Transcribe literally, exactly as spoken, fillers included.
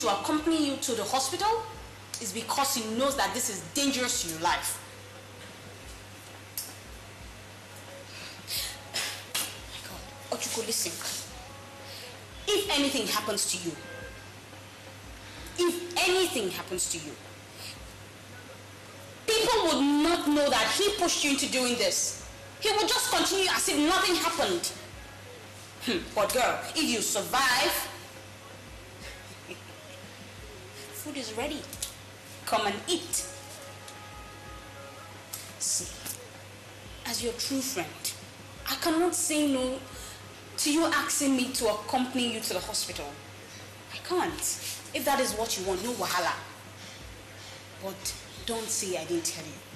to accompany you to the hospital is because he knows that this is dangerous to your life. Oh my God. Ochuko, listen. If anything happens to you, if anything happens to you, people would not know that he pushed you into doing this. He would just continue as if nothing happened. Hmm. But girl, if you survive, food is ready. Come and eat. See, as your true friend, I cannot say no to you asking me to accompany you to the hospital. I can't. If that is what you want, no wahala. But don't say I didn't tell you.